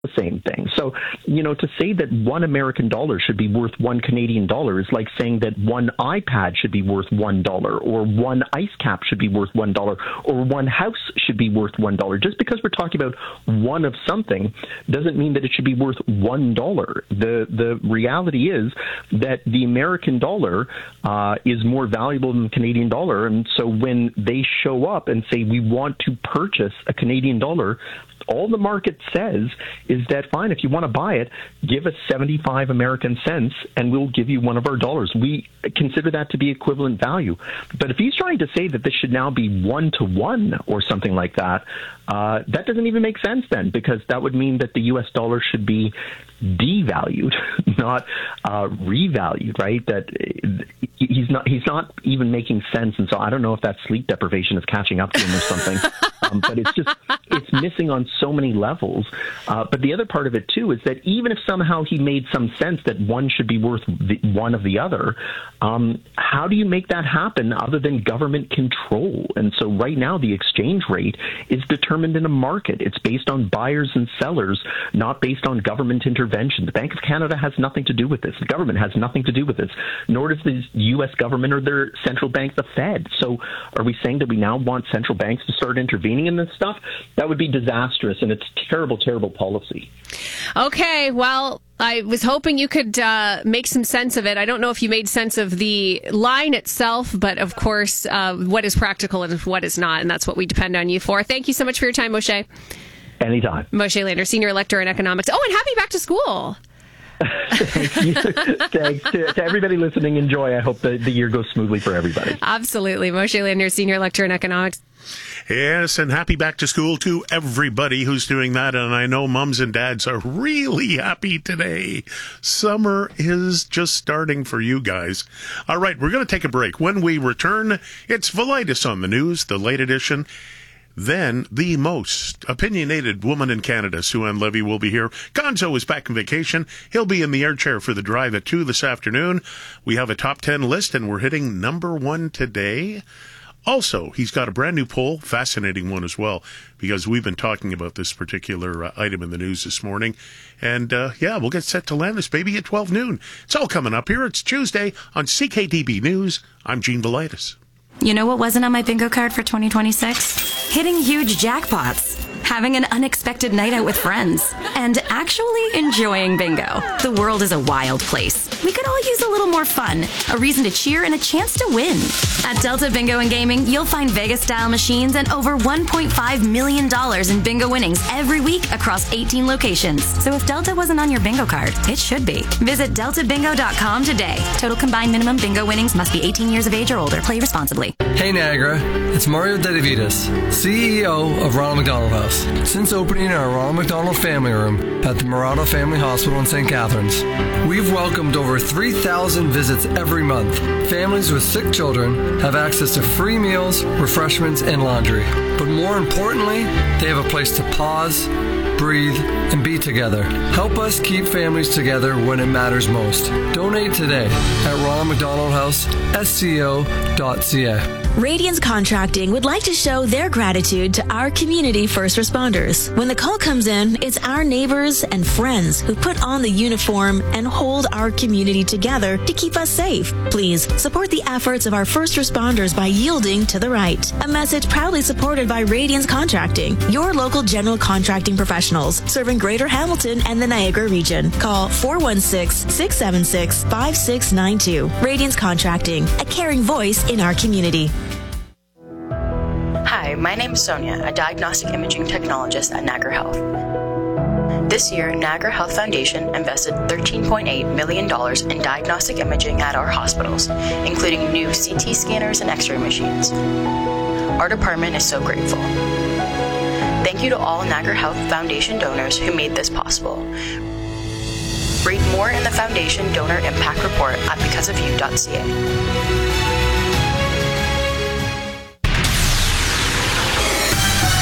the same thing. So, to say that one American dollar should be worth one Canadian dollar is like saying that one iPad should be worth $1, or one ice cap should be worth $1, or one house should be worth $1. Just because we're talking about one of something doesn't mean that it should be worth $1. The reality is that the American dollar is more valuable than the Canadian dollar, and so when they show up and say we want to purchase a Canadian dollar, all the market says is that, fine, if you want to buy it, give us 75 American cents and we'll give you one of our dollars. We consider that to be equivalent value. But if he's trying to say that this should now be 1-to-1 or something like that, that doesn't even make sense then, because that would mean that the U.S. dollar should be devalued, not revalued, right? That he's not even making sense. And so I don't know if that sleep deprivation is catching up to him or something. But it's missing on so many levels. But the other part of it, too, is that even if somehow he made some sense that one should be worth one of the other, how do you make that happen other than government control? And so right now the exchange rate is determined in a market. It's based on buyers and sellers, not based on government intervention. The Bank of Canada has nothing to do with this. The government has nothing to do with this, nor does the U.S. government or their central bank, the Fed. So are we saying that we now want central banks to start intervening in this stuff? That would be disastrous, and it's terrible, terrible policy. Okay, well, I was hoping you could make some sense of it. I don't know if you made sense of the line itself, but of course, what is practical and what is not, and that's what we depend on you for. Thank you so much for your time, Moshe. Anytime. Moshe Lander, Senior Lecturer in Economics. Oh, and happy back to school. Thank you. Thanks to everybody listening. Enjoy. I hope the year goes smoothly for everybody. Absolutely. Moshe Lander, Senior Lecturer in Economics. Yes, and happy back to school to everybody who's doing that. And I know mums and dads are really happy today. Summer is just starting for you guys. All right, we're going to take a break. When we return, it's Velitis on the news, the late edition. Then the most opinionated woman in Canada, Sue-Ann Levy, will be here. Gonzo is back on vacation. He'll be in the air chair for the drive at 2 this afternoon. We have a top 10 list, and we're hitting number 1 today. Also, he's got a brand new poll, fascinating one as well, because we've been talking about this particular item in the news this morning. And, we'll get set to land this baby at 12 noon. It's all coming up here. It's Tuesday on CKDB News. I'm Gene Velitis. You know what wasn't on my bingo card for 2026? Hitting huge jackpots, having an unexpected night out with friends, and actually enjoying bingo. The world is a wild place. We could all use a little more fun, a reason to cheer, and a chance to win. At Delta Bingo and Gaming, you'll find Vegas-style machines and over $1.5 million in bingo winnings every week across 18 locations. So if Delta wasn't on your bingo card, it should be. Visit deltabingo.com today. Total combined minimum bingo winnings must be 18 years of age or older. Play responsibly. Hey Niagara, it's Mario Dedivitas, CEO of Ronald McDonald House. Since opening our Ronald McDonald Family Room at the Murata Family Hospital in St. Catharines, we've welcomed over 3,000 visits every month. Families with sick children have access to free meals, refreshments, and laundry. But more importantly, they have a place to pause, breathe, and be together. Help us keep families together when it matters most. Donate today at Ronald McDonald House, SCO.ca. Radiance Contracting would like to show their gratitude to our community first responders. When the call comes in, it's our neighbors and friends who put on the uniform and hold our community together to keep us safe. Please support the efforts of our first responders by yielding to the right. A message proudly supported by Radiance Contracting, your local general contracting professionals serving Greater Hamilton and the Niagara region. Call 416-676-5692. Radiance Contracting, a caring voice in our community. Hi, my name is Sonia, a diagnostic imaging technologist at Niagara Health. This year, Niagara Health Foundation invested $13.8 million in diagnostic imaging at our hospitals, including new CT scanners and X-ray machines. Our department is so grateful. Thank you to all Niagara Health Foundation donors who made this possible. Read more in the Foundation Donor Impact Report at becauseofyou.ca. Good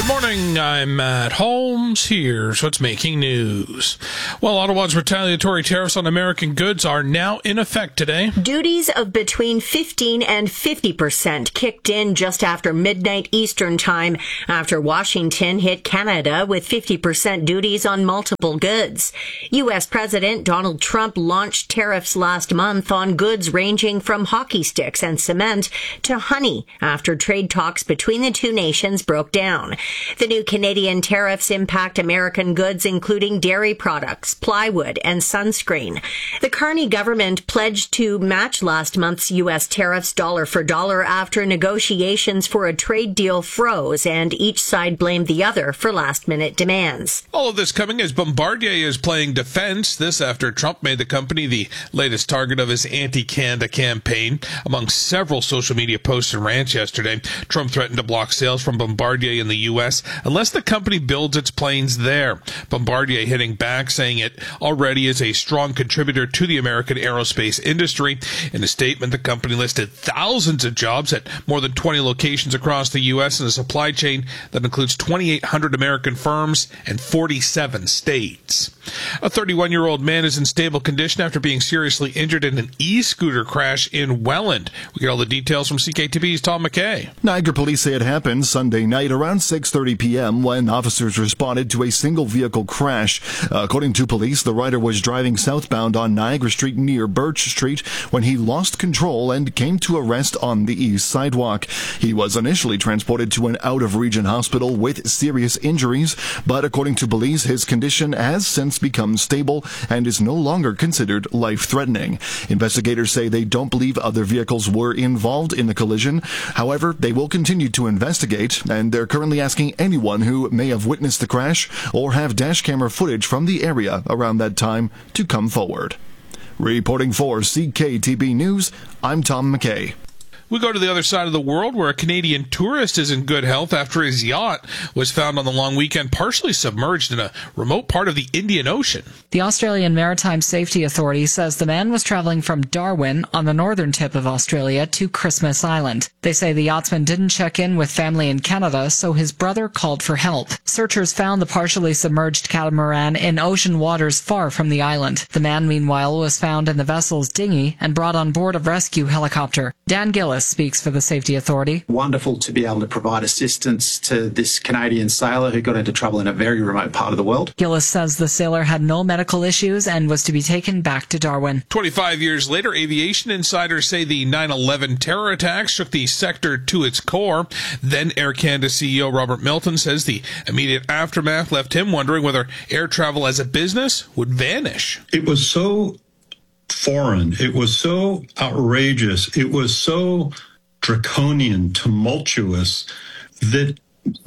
Good morning, I'm Matt Holmes. Here's what's making news. Well, Ottawa's retaliatory tariffs on American goods are now in effect today. Duties of between 15 and 50% kicked in just after midnight Eastern time after Washington hit Canada with 50% duties on multiple goods. U.S. President Donald Trump launched tariffs last month on goods ranging from hockey sticks and cement to honey after trade talks between the two nations broke down. The new Canadian tariffs impact American goods, including dairy products, plywood, and sunscreen. The Carney government pledged to match last month's U.S. tariffs dollar for dollar after negotiations for a trade deal froze, and each side blamed the other for last-minute demands. All of this coming as Bombardier is playing defense. This after Trump made the company the latest target of his anti-Canada campaign. Among several social media posts and rants yesterday, Trump threatened to block sales from Bombardier in the U.S. unless the company builds its planes there. Bombardier hitting back, saying it already is a strong contributor to the American aerospace industry. In a statement, the company listed thousands of jobs at more than 20 locations across the U.S. in a supply chain that includes 2,800 American firms and 47 states. A 31-year-old man is in stable condition after being seriously injured in an e-scooter crash in Welland. We get all the details from CKTV's Tom McKay. Niagara police say it happened Sunday night around 6:30 p.m. when officers responded to a single vehicle crash. According to police, the rider was driving southbound on Niagara Street near Birch Street when he lost control and came to a rest on the east sidewalk. He was initially transported to an out-of-region hospital with serious injuries, but according to police, his condition has since become stable and is no longer considered life-threatening. Investigators say they don't believe other vehicles were involved in the collision. However, they will continue to investigate, and they're currently asking anyone who may have witnessed the crash or have dash camera footage from the area around that time to come forward. Reporting for CKTB News, I'm Tom McKay. We go to the other side of the world where a Canadian tourist is in good health after his yacht was found on the long weekend partially submerged in a remote part of the Indian Ocean. The Australian Maritime Safety Authority says the man was traveling from Darwin on the northern tip of Australia to Christmas Island. They say the yachtsman didn't check in with family in Canada, so his brother called for help. Searchers found the partially submerged catamaran in ocean waters far from the island. The man, meanwhile, was found in the vessel's dinghy and brought on board a rescue helicopter. Dan Gillis speaks for the Safety Authority. Wonderful to be able to provide assistance to this Canadian sailor who got into trouble in a very remote part of the world. Gillis says the sailor had no medical issues and was to be taken back to Darwin. 25 years later, aviation insiders say the 9/11 terror attacks shook the sector to its core. Then Air Canada CEO Robert Milton says the immediate aftermath left him wondering whether air travel as a business would vanish. It was so foreign. It was so outrageous. It was so draconian, tumultuous that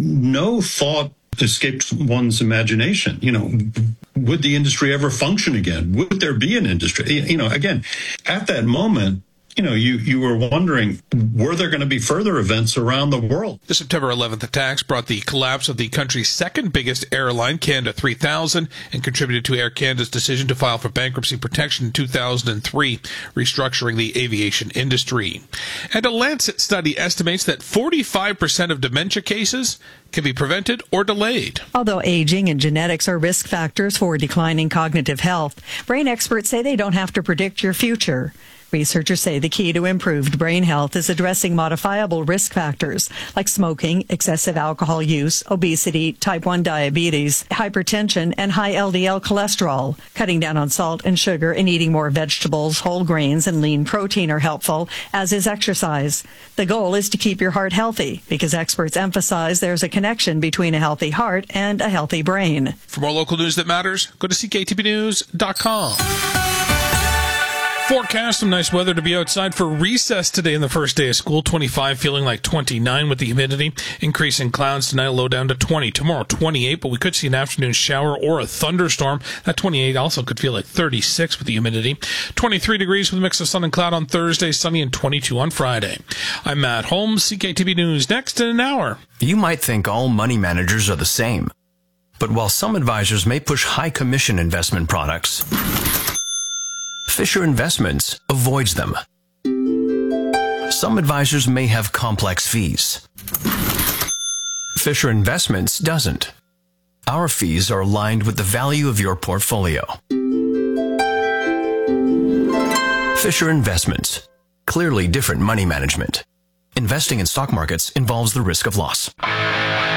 no thought escaped one's imagination. Would the industry ever function again? Would there be an industry? Again, at that moment, you were wondering, were there going to be further events around the world? The September 11th attacks brought the collapse of the country's second biggest airline, Canada 3000, and contributed to Air Canada's decision to file for bankruptcy protection in 2003, restructuring the aviation industry. And a Lancet study estimates that 45% of dementia cases can be prevented or delayed. Although aging and genetics are risk factors for declining cognitive health, brain experts say they don't have to predict your future. Researchers say the key to improved brain health is addressing modifiable risk factors like smoking, excessive alcohol use, obesity, type 1 diabetes, hypertension, and high LDL cholesterol. Cutting down on salt and sugar and eating more vegetables, whole grains, and lean protein are helpful, as is exercise. The goal is to keep your heart healthy because experts emphasize there's a connection between a healthy heart and a healthy brain. For more local news that matters, go to CKTBnews.com. Forecast some nice weather to be outside for recess today in the first day of school. 25, feeling like 29 with the humidity. Increasing clouds tonight, low down to 20. Tomorrow, 28, but we could see an afternoon shower or a thunderstorm. That 28 also could feel like 36 with the humidity. 23 degrees with a mix of sun and cloud on Thursday, sunny, and 22 on Friday. I'm Matt Holmes, CKTB News, next in an hour. You might think all money managers are the same. But while some advisors may push high commission investment products, Fisher Investments avoids them. Some advisors may have complex fees. Fisher Investments doesn't. Our fees are aligned with the value of your portfolio. Fisher Investments. Clearly different money management. Investing in stock markets involves the risk of loss.